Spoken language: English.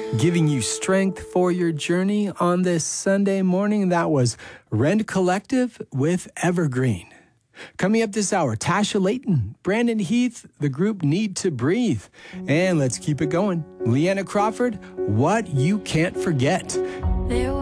Giving you strength for your journey on this Sunday morning. That was Rend Collective with Evergreen. Coming up this hour, Tasha Layton, Brandon Heath, the group Need to Breathe. And let's keep it going. Leanna Crawford, What You Can't Forget.